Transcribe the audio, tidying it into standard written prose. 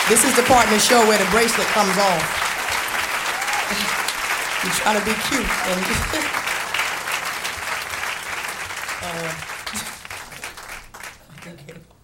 This is the part in the show where the bracelet comes off. You're trying to be cute. And